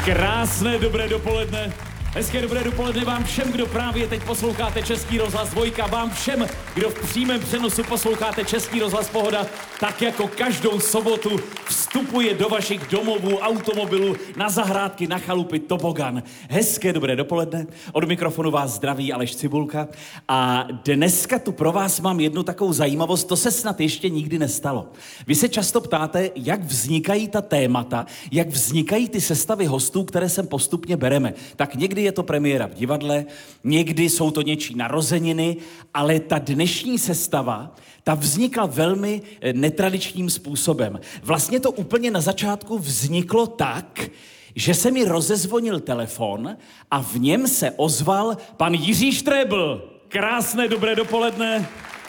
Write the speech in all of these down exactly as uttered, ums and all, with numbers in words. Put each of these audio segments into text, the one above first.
Krásné dobré dopoledne. Hezké dobré dopoledne vám všem, kdo právě teď posloucháte Český rozhlas Dvojka, vám všem, kdo v přímém přenosu posloucháte Český rozhlas Pohoda, tak jako každou sobotu vstupuje do vašich domovů, automobilů, na zahrádky, na chalupy tobogan. Hezké dobré dopoledne, od mikrofonu vás zdraví Aleš Cibulka a dneska tu pro vás mám jednu takovou zajímavost, to se snad ještě nikdy nestalo. Vy se často ptáte, jak vznikají ta témata, jak vznikají ty sestavy hostů, které sem postupně bereme. Tak někdy je to premiéra v divadle, někdy jsou to něčí narozeniny, ale ta dnešní sestava, ta vznikla velmi netradičním způsobem. Vlastně to úplně na začátku vzniklo tak, že se mi rozezvonil telefon a v něm se ozval pan Jiří Štrebl. Krásné dobré dopoledne.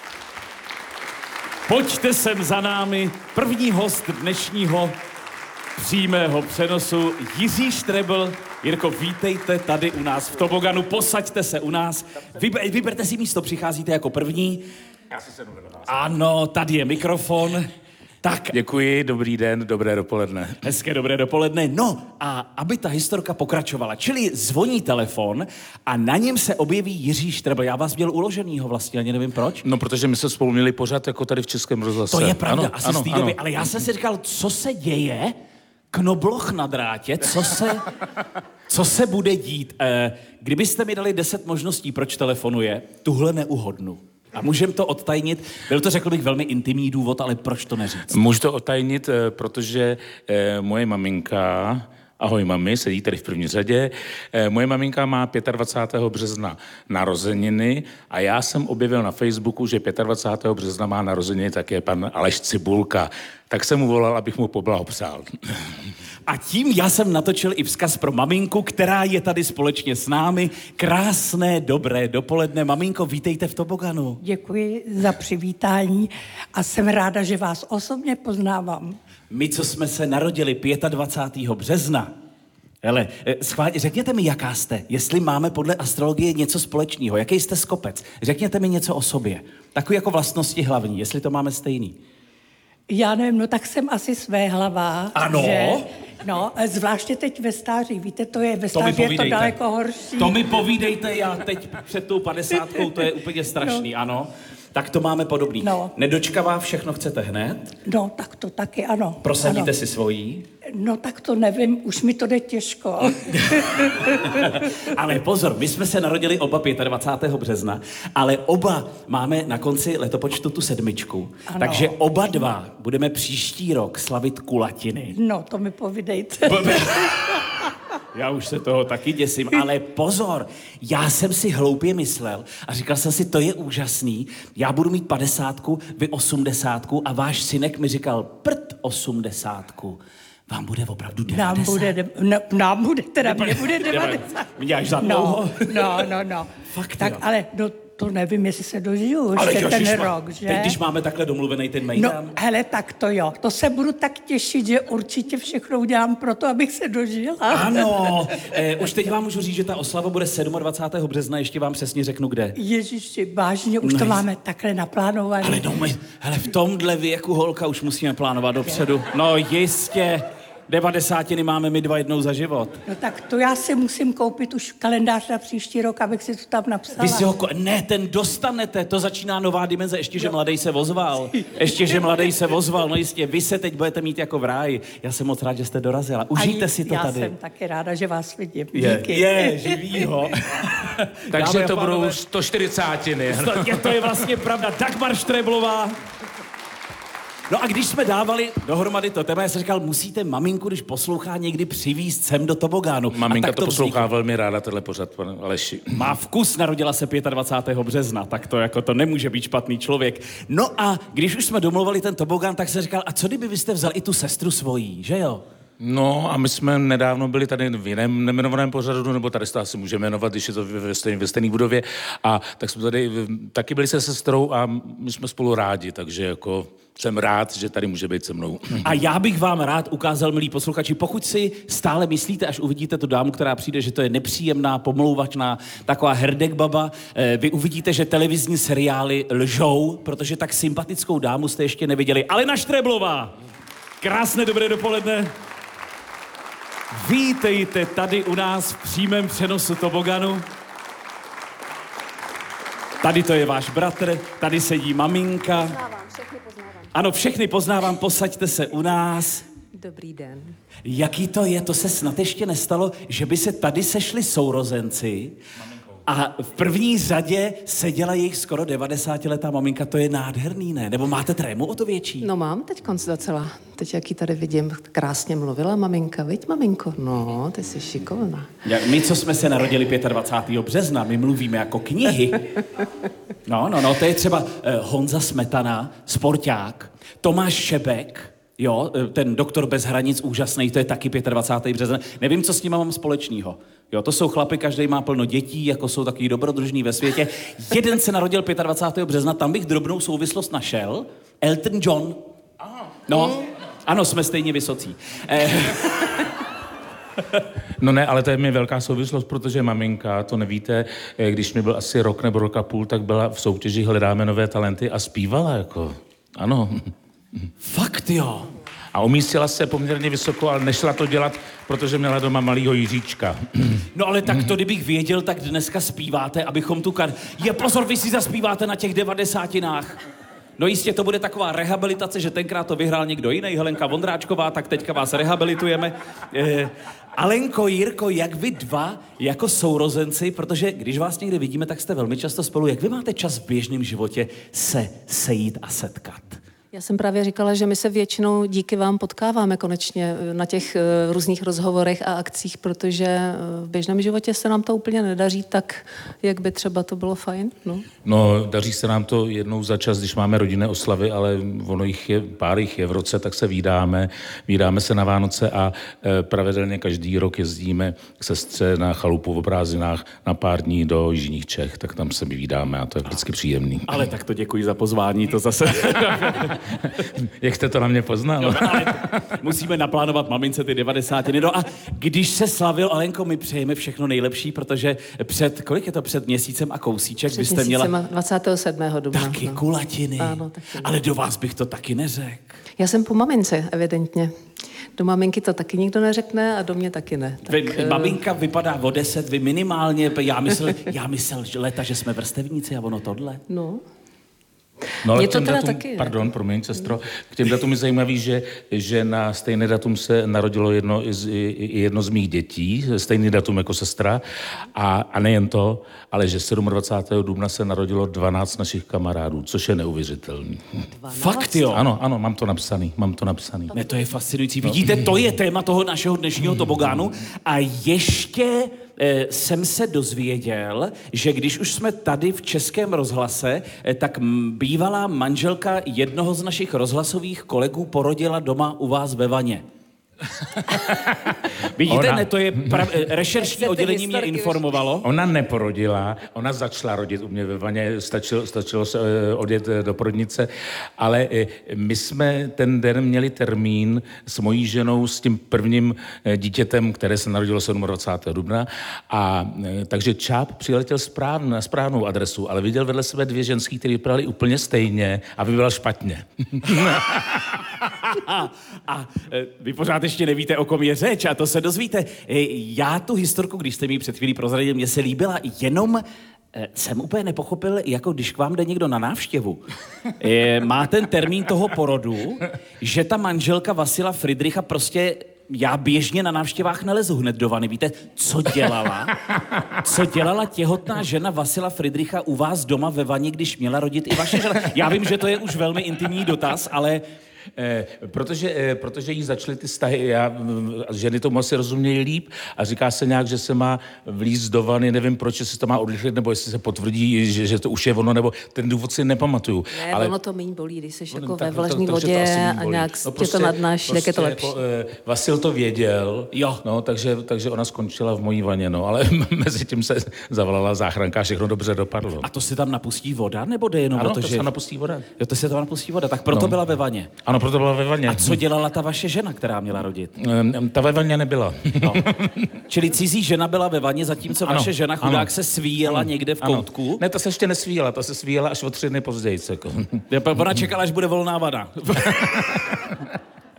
Pojďte sem za námi, první host dnešního přímého přenosu, Jiří Štrebl. Jirko, vítejte tady u nás v toboganu, posaďte se u nás, Vyber, vyberte si místo, přicházíte jako první. Já si sednu vedle vás. Ano, tady je mikrofon. Tak. Děkuji, dobrý den, dobré dopoledne. Hezké dobré dopoledne. No a aby ta historka pokračovala, čili zvoní telefon a na něm se objeví Jiří Štrebl. Já vás měl uloženýho vlastně, ani nevím proč. No, protože my se spolu měli pořád jako tady v Českém rozhlase. To je pravda, ano, asi ano, z té doby, ale já jsem si říkal, co se děje? Knobloch na drátě, co se, co se bude dít? Eh, kdybyste mi dali deset možností, proč telefonuje, tuhle neuhodnu. A můžeme to odtajnit. Byl to, řekl bych, velmi intimní důvod, ale proč to neříct? Můžu to odtajnit, protože eh, moje maminka, ahoj mami, sedí tady v první řadě, eh, moje maminka má dvacátého pátého března narozeniny a já jsem objevil na Facebooku, že dvacátého pátého března má narozeniny také pan Aleš Cibulka. Tak jsem mu volal, abych mu poblahopřál. A tím já jsem natočil i vzkaz pro maminku, která je tady společně s námi. Krásné, dobré dopoledne. Maminko, vítejte v toboganu. Děkuji za přivítání a jsem ráda, že vás osobně poznávám. My, co jsme se narodili dvacátého pátého března, hele, schválně, řekněte mi, jaká jste, jestli máme podle astrologie něco společného, jaký jste skopec. Řekněte mi něco o sobě. Takový jako vlastnosti hlavní, jestli to máme stejný. Já nevím, no tak jsem asi svéhlavá. Ano? Že, no, zvláště teď ve stáří, víte, to je ve stáří je to daleko horší. To mi povídejte, já teď před tou padesátkou, to je úplně strašný, no. Ano. Tak to máme podobný. No. Nedočkavá, všechno chcete hned? No, tak to taky, ano. Prosadíte ano. si svojí? No, tak to nevím, už mi to jde těžko. Ale pozor, my jsme se narodili oba dvacátého pátého března, ale oba máme na konci letopočtu tu sedmičku. Ano. Takže oba dva budeme příští rok slavit kulatiny. No, to mi povídejte. Já už se toho taky děsím, ale pozor, já jsem si hloupě myslel a říkal jsem si, to je úžasný, já budu mít padesátku, vy osmdesátku a váš synek mi říkal, prd osmdesátku. Vám bude opravdu devadesát. Nám bude, de- no, nám bude, teda mě bude devadesát. Mě až za dlouho. No, no, no, no. Fakt, tak, jo. ale no, to nevím, jestli se dožiju ale ještě ten ježišma, rok, že? Teď, když máme takhle domluvený ten mejdan. No, hele, tak to jo. To se budu tak těšit, že určitě všechno udělám pro to, abych se dožila. Ano, eh, už teď vám můžu říct, že ta oslava bude dvacátého sedmého března, ještě vám přesně řeknu kde. Ježiši, vážně, už No, to máme takhle naplánované. Ale no, my, hele, v tomhle věku, holka, už musíme plánovat dopředu. No jistě, devadesátiny máme my dva jednou za život. No tak to já si musím koupit už kalendář na příští rok, abych si to tam napsala. Vy si ho, ko- ne, ten dostanete, to začíná nová dimenze, ještě, že mladej se ozval. Ještě, že mladej se ozval, no jistě, vy se teď budete mít jako v ráji. Já jsem moc rád, že jste dorazila. Užijte Ani si to já tady. jsem taky ráda, že vás vidím. Je, Díky. je, živýho. Takže to budou sto čtyřicátiny. To, to je vlastně pravda. Dagmar Štreblová. No a když jsme dávali dohromady to téma, já jsem říkal, musíte maminku, když poslouchá, někdy přivízt sem do tobogánu. Maminka to, to poslouchá vzniklo. velmi ráda, tenhle pořad, pane Aleši. Má vkus, narodila se dvacátého pátého března, tak to jako to nemůže být špatný člověk. No a když už jsme domluvali ten tobogán, tak jsem říkal, a co kdyby vy jste vzal i tu sestru svojí, že jo? No a my jsme nedávno byli tady v jiném nemenovaném pořadu, nebo tady se to asi můžeme jmenovat, když je to ve stejné, ve stejné budově. A tak jsme tady taky byli se sestrou a my jsme spolu rádi, takže jako jsem rád, že tady může být se mnou. A já bych vám rád ukázal, milí posluchači, pokud si stále myslíte, až uvidíte tu dámu, která přijde, že to je nepříjemná, pomlouvačná, taková herdek baba, vy uvidíte, že televizní seriály lžou, protože tak sympatickou dámu jste ještě neviděli. Alena Štreblová! Krásné dobré dopoledne. Vítejte tady u nás v přímém přenosu toboganu. Tady to je váš bratr, tady sedí maminka. Poznávám, všechny poznávám. Ano, všechny poznávám, posaďte se u nás. Dobrý den. Jaký to je, to se snad ještě nestalo, že by se tady sešli sourozenci a v první řadě seděla jejich skoro devadesátiletá maminka, to je nádherný, ne? Nebo máte trému o to větší? No mám teď konc docela. Teď jak ji tady vidím, krásně mluvila maminka, viď maminko? No, ty jsi šikovná. Jak my, co jsme se narodili dvacátého pátého března, my mluvíme jako knihy. No, no, no, to je třeba eh, Honza Smetana, sporták, Tomáš Šebek, jo, ten doktor bez hranic, úžasný, to je taky dvacátého pátého března. Nevím, co s ním mám společného. Jo, to jsou chlapy, každý má plno dětí, jako jsou takový dobrodružní ve světě. Jeden se narodil dvacátého pátého března, tam bych drobnou souvislost našel. Elton John. No, ano, jsme stejně vysocí. Eh, No ne, ale to je mi velká souvislost, protože maminka, to nevíte, když mi byl asi rok nebo rok a půl, tak byla v soutěži Hledáme nové talenty a zpívala jako, ano. Fakt jo. A umístila se poměrně vysoko, ale nešla to dělat, protože měla doma malýho Jiříčka. No ale tak to, kdybych věděl, tak dneska zpíváte, abychom tu kar... Je, pozor, vy si zaspíváte na těch devadesátinách. No jistě to bude taková rehabilitace, že tenkrát to vyhrál někdo jiný, Helenka Vondráčková, tak teďka vás rehabilitujeme. Eh, Alenko, Jirko, jak vy dva jako sourozenci, protože když vás někdy vidíme, tak jste velmi často spolu, jak vy máte čas v běžném životě se sejít a setkat? Já jsem právě říkala, že my se většinou díky vám potkáváme konečně na těch uh, různých rozhovorech a akcích, protože uh, v běžném životě se nám to úplně nedaří tak, jak by třeba to bylo fajn. No, No, daří se nám to jednou za čas, když máme rodinné oslavy, ale ono jich je, pár jich je v roce, tak se vídáme. Vídáme se na Vánoce a e, pravidelně každý rok jezdíme k sestře na chalupu v Obrázinách na pár dní do jižních Čech, tak tam se vídáme a to je vždycky příjemný. Ale tak to děkuji za pozvání, to zase... Jak jste to na mě poznal? No, ale musíme naplánovat mamince ty devadesátiny. No a když se slavil, Alenko, my přejeme všechno nejlepší, protože před, kolik je to, před měsícem a kousíček, před byste měla... dvacátého sedmého dubna. Taky no. kulatiny. Ano, taky. Ale do vás bych to taky neřekl. Já jsem po mamince, evidentně. Do maminky to taky nikdo neřekne a do mě taky ne. Tak, Vy, maminka vypadá o deset, vy minimálně, já myslel, já myslel že leta, že jsme vrstevníci a ono tohle. No. No ale Je k to těm teda datum, taky, ne? pardon, promiň, sestro, k těm datům je zajímavý, že, že na stejné datum se narodilo jedno, jedno z mých dětí, stejný datum jako sestra, a, a nejen to, ale že dvacátého sedmého dubna se narodilo dvanáct našich kamarádů, což je neuvěřitelný. Fakt jo? Ano, ano, mám to napsaný, mám to napsaný. Ne, to je fascinující. Vidíte, to je téma toho našeho dnešního tobogánu. A ještě eh, jsem se dozvěděl, že když už jsme tady v Českém rozhlase, eh, tak m, bývalá manželka jednoho z našich rozhlasových kolegů porodila doma u vás ve vaně. Vidíte, Ona- ne, to je prav... eh, rešeršní oddělení mě informovalo. Ona neporodila, ona začala rodit u mě ve vaně, stačilo, stačilo se eh, odjet eh, do porodnice, ale eh, my jsme ten den měli termín s mojí ženou, s tím prvním eh, dítětem, které se narodilo dvacátého sedmého dubna, a eh, takže Čáp přiletěl správ, na správnou adresu, ale viděl vedle sebe dvě ženský, které vypadaly úplně stejně a vybral špatně. A e, vy pořád ještě nevíte, o kom je řeč, a to se dozvíte. E, Já tu historku, když jste mi ji před chvílí prozradil, mně se líbila, jenom e, jsem úplně nepochopil, jako když k vám jde někdo na návštěvu. E, Má ten termín toho porodu, že ta manželka Vasila Fridricha prostě... Já běžně na návštěvách nelezu hned do vany. Víte, co dělala? Co dělala těhotná žena Vasila Fridricha u vás doma ve vaně, když měla rodit i vaše žena? Já vím, že to je už velmi intimní dotaz, ale... Eh, protože, eh, protože jí začaly ty vztahy, já, mm, ženy tomu asi rozumějí líp a říká se nějak, že se má vlízt do vany, nevím proč, jestli se to má odlišit, nebo jestli se potvrdí, že, že to už je ono, nebo ten důvod si nepamatuju. Ne, ale ono to méně bolí, když jsi No, jako tak ve to- vlažní to- takže to vodě asi méně a bolí. nějak No tě to nadnáš, tak je to lepší. Po, eh, Vasil to věděl, Jo. no, takže, takže ona skončila v mojí vaně, no, ale mezi tím se zavolala záchranka a všechno dobře dopadlo. A to se tam napustí voda, nebo jde jenom Ano, o to, to že... se tam napustí voda. Jo, to se tam napustí voda, tak proto No. byla ve vaně. Ano, proto byla ve vaně. A co dělala ta vaše žena, která měla rodit? Ehm, Ta ve vaně nebyla. No. Čili cizí žena byla ve vaně, zatímco Ano, vaše žena chudák ano. se svíjela Ano, někde v ano. koutku. Ne, ta se ještě nesvíjela, ta se svíjela až o tři dny později. Jako. Ona čekala, až bude volná vada.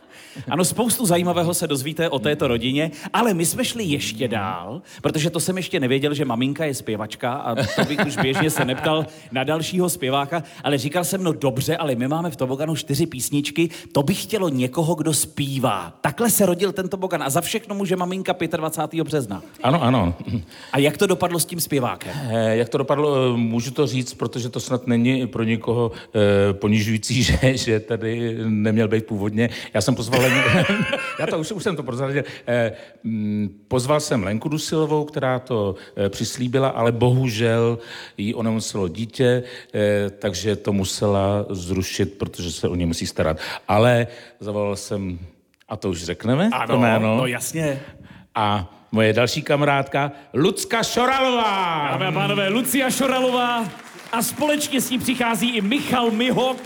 Ano, spoustu zajímavého se dozvíte o této rodině, ale my jsme šli ještě dál, protože to jsem ještě nevěděl, že maminka je zpěvačka a to bych už běžně se neptal na dalšího zpěváka, ale říkal jsem, no dobře, ale my máme v toboganu čtyři písničky, to by chtělo někoho, kdo zpívá. Takhle se rodil ten tobogan a za všechno může maminka dvacátého pátého března. Ano, ano. A jak to dopadlo s tím zpěvákem? Eh, Jak to dopadlo, můžu to říct, protože to snad není pro někoho eh, ponižující, že, že tady neměl být původně. Já jsem pozval Len... Já to už, už jsem to prozradil. Eh, mm, pozval jsem Lenku Dusilovou, která to eh, přislíbila, ale bohužel jí onemocnělo dítě, eh, takže to musela zrušit, protože se o ně musí starat. Ale zavolal jsem, a to už řekneme, to jméno. No jasně. A moje další kamarádka Lucka Šoralová. Dámy a pánové, Lucia Šoralová a společně s ní přichází i Michal Mihok.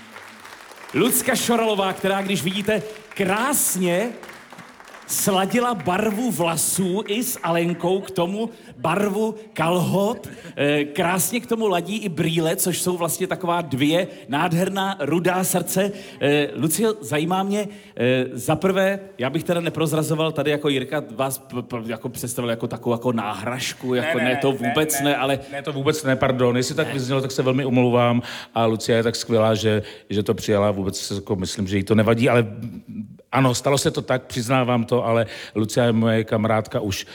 Lucka Šoralová, která, když vidíte, krásně sladila barvu vlasů i s Alenkou, k tomu barvu kalhot, e, krásně k tomu ladí i brýle, což jsou vlastně taková dvě nádherná rudá srdce. E, Lucio, zajímá mě, e, za prvé, já bych teda neprozrazoval tady jako Jirka vás p- p- jako představil jako takovou jako náhražku, jako ne, ne, ne to vůbec ne, ne, ne, ale... Ne, to vůbec ne, pardon, jestli tak vyznělo, tak se velmi omlouvám a Lucia je tak skvělá, že, že to přijala, vůbec jako myslím, že jí to nevadí, ale ano, stalo se to tak, přiznávám to, ale Lucia je moje kamarádka už.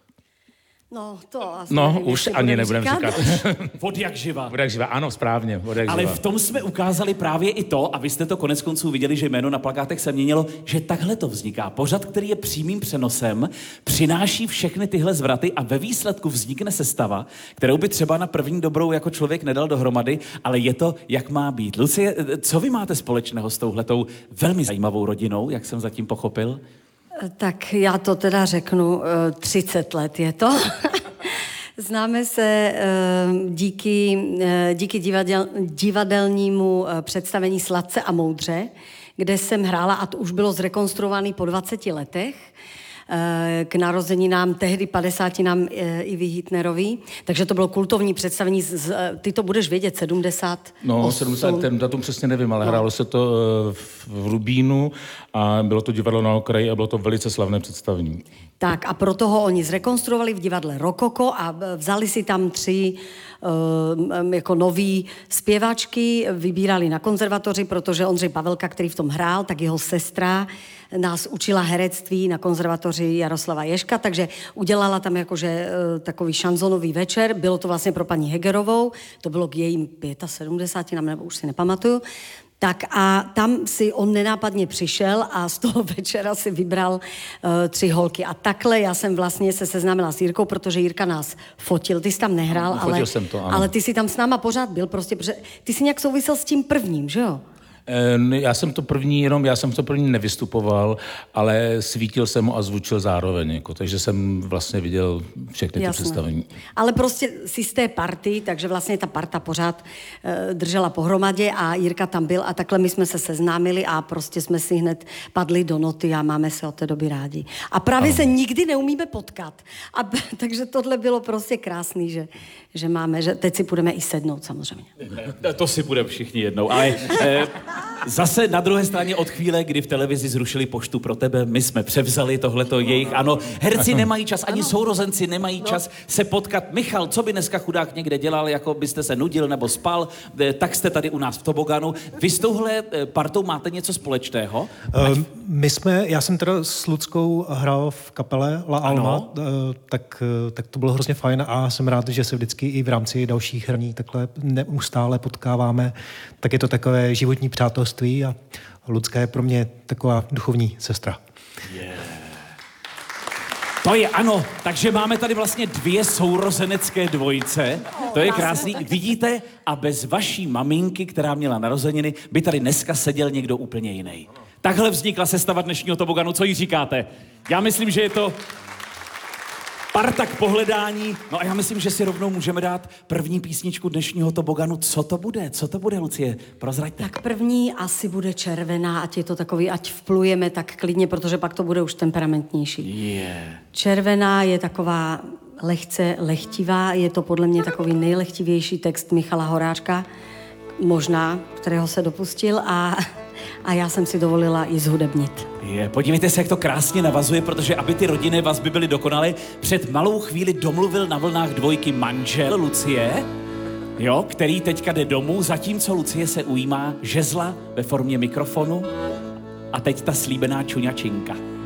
No, to asi No, nevím, už jestli ani budem nebudem říkat. Od jak živa. Od jak živa, ano, správně, od jak Ale živa. v tom jsme ukázali právě i to, a vy jste to konec konců viděli, že jméno na plakátech se měnilo, že takhle to vzniká. Pořad, který je přímým přenosem, přináší všechny tyhle zvraty a ve výsledku vznikne sestava, kterou by třeba na první dobrou jako člověk nedal dohromady, ale je to, jak má být. Lucie, co vy máte společného s touhletou velmi zajímavou rodinou, jak jsem zatím pochopil? Tak já to teda řeknu, třicet let je to. Známe se díky, díky divadel, divadelnímu představení Sladce a moudře, kde jsem hrála a to už bylo zrekonstruovaný po dvaceti letech k narozeninám, tehdy padesátinám Ivy Hitnerový. Takže to bylo kultovní představení, z, ty to budeš vědět, sedmdesát. No, sedmdesát, ten datum přesně nevím, ale no. Hrálo se to v Rubínu a bylo to divadlo na okraji a bylo to velice slavné představení. Tak a proto ho oni zrekonstruovali v divadle Rokoko a vzali si tam tři uh, jako nový zpěvačky, vybírali na konzervatoři, protože Ondřej Pavelka, který v tom hrál, tak jeho sestra nás učila herectví na konzervatoři Jaroslava Ježka, takže udělala tam jakože uh, takový šanzonový večer, bylo to vlastně pro paní Hegerovou, to bylo k jejím sedmdesáti pěti, nebo už si nepamatuju. Tak a tam si on nenápadně přišel a z toho večera si vybral uh, tři holky. A takhle já jsem vlastně se seznámila s Jirkou, protože Jirka nás fotil. Ty jsi tam nehrál, Fotil ale, jsem to, ano. ale ty jsi tam s náma pořád byl, prostě, protože ty jsi nějak souvisel s tím prvním, že jo? Já jsem to první, jenom já jsem to první nevystupoval, ale svítil jsem ho a zvučil zároveň, jako, takže jsem vlastně viděl všechny ty Jasné. představení. Ale prostě jsi z té party, takže vlastně ta parta pořád uh, držela pohromadě a Jirka tam byl a takhle my jsme se seznámili a prostě jsme si hned padli do noty a máme se od té doby rádi. A právě ano. se nikdy neumíme potkat. A, takže tohle bylo prostě krásný, že, že máme, že teď si půjdeme i sednout samozřejmě. To si budeme všichni jednou, ale eh, zase na druhé straně od chvíle, kdy v televizi zrušili poštu pro tebe, my jsme převzali tohleto jejich, ano, herci nemají čas, ani sourozenci nemají čas se potkat. Michal, co by dneska chudák někde dělal, jako byste se nudil nebo spal, eh, tak jste tady u nás v toboganu. Vy s touhle eh, partou máte něco společného? Uh, my jsme, já jsem teda s Luckou hrál v kapele La Alma, uh, tak, uh, tak to bylo hrozně fajn a jsem rád, že se vždycky i v rámci dalších hraní takhle neustále potkáváme. Tak je to takové životní přátelství a Lucka je pro mě taková duchovní sestra. Yeah. To je ano, takže máme tady vlastně dvě sourozenecké dvojice. To je krásný. Vidíte, a bez vaší maminky, která měla narozeniny, by tady dneska seděl někdo úplně jiný. Takhle vznikla sestava dnešního toboganu. Co jí říkáte? Já myslím, že je to parta k pohledání. No a já myslím, že si rovnou můžeme dát první písničku dnešního toboganu. Co to bude? Co to bude, Lucie? Prozraďte. Tak první asi bude Červená, ať je to takový, ať vplujeme tak klidně, protože pak to bude už temperamentnější. Yeah. Červená je taková lehce lehtivá, je to podle mě takový nejlehtivější text Michala Horáčka, možná, kterého se dopustil a a já jsem si dovolila ji zhudebnit. Je, podívejte se, jak to krásně navazuje, protože aby ty rodinné vazby byly dokonalé, před malou chvíli domluvil na vlnách dvojky manžel Lucie, jo, který teďka jde domů, zatímco Lucie se ujímá žezla ve formě mikrofonu a teď ta slíbená čuňačinka.